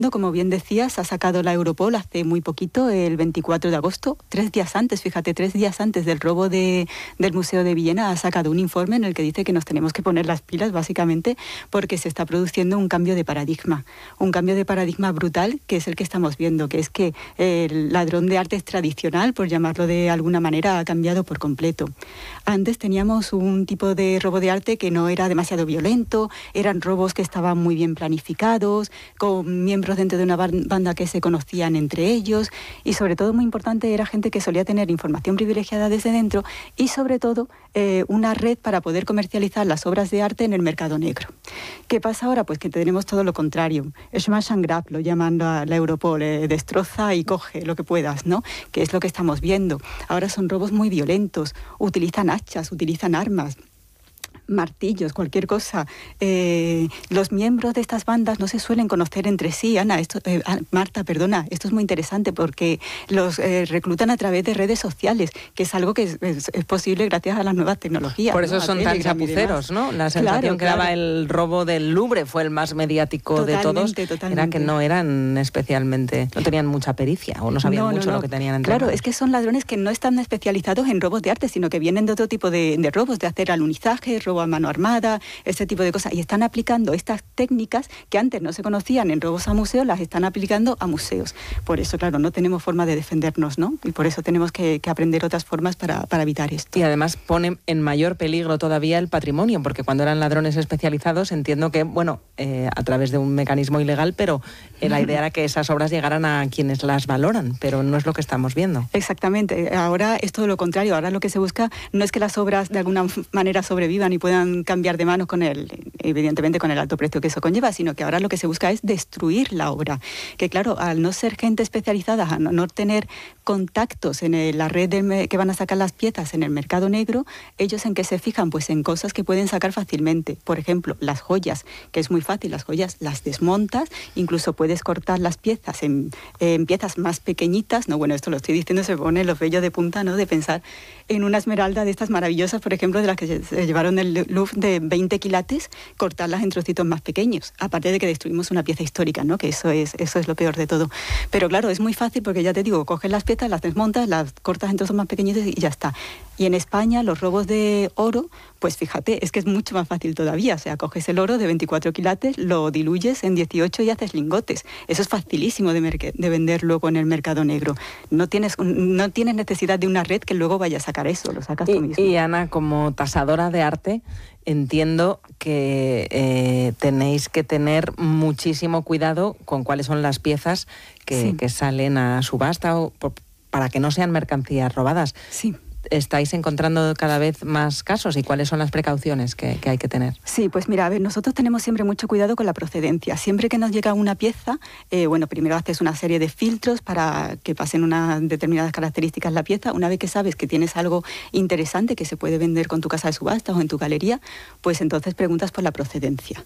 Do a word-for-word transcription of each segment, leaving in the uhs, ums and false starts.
No, como bien decías, ha sacado la Europol hace muy poquito, el veinticuatro de agosto, tres días antes, fíjate, tres días antes del robo de, del Museo de Villena, ha sacado un informe en el que dice que nos tenemos que poner las pilas, básicamente, porque se está produciendo un cambio de paradigma, un cambio de paradigma brutal, que es el que estamos viendo, que es que el ladrón de arte tradicional, por llamarlo de alguna manera, ha cambiado por completo. Antes teníamos un tipo de robo de arte que no era demasiado violento, eran robos que estaban muy bien planificados, con miembros dentro de una banda que se conocían entre ellos, y sobre todo, muy importante, era gente que solía tener información privilegiada desde dentro y sobre todo eh, una red para poder comercializar las obras de arte en el mercado negro. ¿Qué pasa ahora? Pues que tenemos todo lo contrario. Smash and grab, lo llaman la, la Europol, eh, destroza y coge lo que puedas, ¿no? Que es lo que estamos viendo. Ahora son robos muy violentos, utilizan hachas, utilizan armas, martillos, cualquier cosa. Eh, los miembros de estas bandas no se suelen conocer entre sí. Ana, esto, eh, Marta, perdona, esto es muy interesante porque los eh, reclutan a través de redes sociales, que es algo que es, es, es posible gracias a las nuevas tecnologías. Por eso ¿no? son tan chapuceros, ¿no? La sensación claro, que claro. daba el robo del Louvre fue el más mediático totalmente, de todos. Totalmente. Era que no eran especialmente, no tenían mucha pericia o no sabían no, mucho no, no. lo que tenían entre Claro, manos. Es que son ladrones que no están especializados en robos de arte, sino que vienen de otro tipo de, de robos, de hacer alunizaje, robo a mano armada, ese tipo de cosas, y están aplicando estas técnicas que antes no se conocían en robos a museos, las están aplicando a museos. Por eso, claro, no tenemos forma de defendernos, ¿no? Y por eso tenemos que, que aprender otras formas para, para evitar esto. Y además pone en mayor peligro todavía el patrimonio, porque cuando eran ladrones especializados, entiendo que, bueno, eh, a través de un mecanismo ilegal, pero eh, la idea era que esas obras llegaran a quienes las valoran, pero no es lo que estamos viendo. Exactamente. Ahora es todo lo contrario. Ahora lo que se busca no es que las obras de alguna manera sobrevivan y puedan cambiar de manos con el, evidentemente con el alto precio que eso conlleva, sino que ahora lo que se busca es destruir la obra. Que claro, al no ser gente especializada, a no, no tener contactos en el, la red de, que van a sacar las piezas en el mercado negro, ellos en qué se fijan, pues en cosas que pueden sacar fácilmente. Por ejemplo, las joyas, que es muy fácil, las joyas las desmontas, incluso puedes cortar las piezas en, en piezas más pequeñitas, no, bueno, esto lo estoy diciendo, se pone los vellos de punta, ¿no?, de pensar en una esmeralda de estas maravillosas, por ejemplo, de las que se llevaron el Louvre de veinte quilates, cortarlas en trocitos más pequeños, aparte de que destruimos una pieza histórica, ¿no?, que eso es, eso es lo peor de todo. Pero claro, es muy fácil porque ya te digo, coges las piezas, las desmontas, las cortas en trozos más pequeñitos y ya está. Y en España los robos de oro, pues fíjate, es que es mucho más fácil todavía. O sea, coges el oro de veinticuatro quilates, lo diluyes en dieciocho y haces lingotes. Eso es facilísimo de, de vender luego en el mercado negro. No tienes, no tienes necesidad de una red que luego vaya a sacar eso, lo sacas y, tú mismo. Y Ana, como tasadora de arte, entiendo que eh, tenéis que tener muchísimo cuidado con cuáles son las piezas que, sí. que salen a subasta o por, para que no sean mercancías robadas. Sí. ¿Estáis encontrando cada vez más casos y cuáles son las precauciones que, que hay que tener? Sí, pues mira, a ver, nosotros tenemos siempre mucho cuidado con la procedencia. Siempre que nos llega una pieza, eh, bueno, primero haces una serie de filtros para que pasen unas determinadas características la pieza. Una vez que sabes que tienes algo interesante que se puede vender con tu casa de subastas o en tu galería, pues entonces preguntas por la procedencia.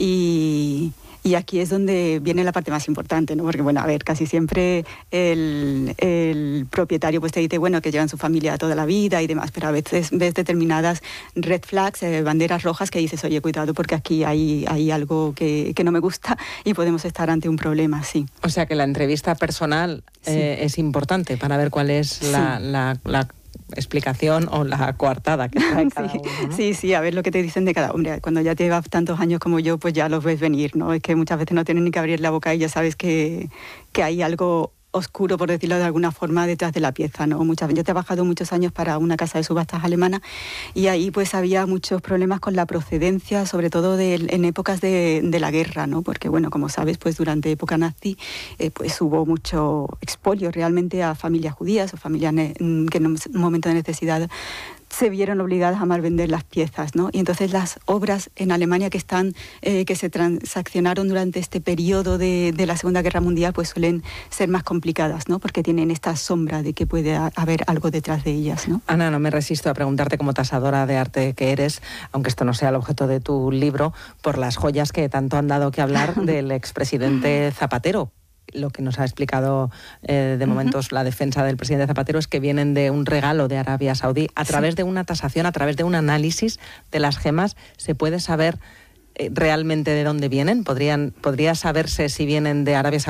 Y... Y aquí es donde viene la parte más importante, ¿no? Porque, bueno, a ver, casi siempre el, el propietario pues te dice, bueno, que llevan su familia toda la vida y demás, pero a veces ves determinadas red flags, eh, banderas rojas que dices, oye, cuidado, porque aquí hay, hay algo que, que no me gusta y podemos estar ante un problema, sí. O sea que la entrevista personal eh, sí. es importante para ver cuál es la... Sí. la, la explicación o la coartada que trae cada sí, uno, ¿no? Sí, sí, a ver lo que te dicen de cada hombre. Cuando ya llevas tantos años como yo, pues ya los ves venir, ¿no? Es que muchas veces no tienen ni que abrir la boca y ya sabes que, que hay algo oscuro, por decirlo de alguna forma, detrás de la pieza, ¿no? Muchas veces. Yo he trabajado muchos años para una casa de subastas alemana y ahí pues había muchos problemas con la procedencia, sobre todo de, en épocas de, de la guerra, ¿no? Porque, bueno, como sabes, pues durante época nazi eh, pues hubo mucho expolio realmente a familias judías o familias que en un momento de necesidad se vieron obligadas a malvender las piezas, ¿no? Y entonces las obras en Alemania que están eh, que se transaccionaron durante este periodo de, de la Segunda Guerra Mundial pues suelen ser más complicadas, ¿no? Porque tienen esta sombra de que puede haber algo detrás de ellas, ¿no? Ana, no me resisto a preguntarte como tasadora de arte que eres, aunque esto no sea el objeto de tu libro, por las joyas que tanto han dado que hablar del expresidente Zapatero. Lo que nos ha explicado eh, de momentos uh-huh. la defensa del presidente Zapatero es que vienen de un regalo de Arabia Saudí. A través sí. de una tasación, a través de un análisis de las gemas, ¿se puede saber eh, realmente de dónde vienen? ¿Podrían, ¿Podría saberse si vienen de Arabia Saudí?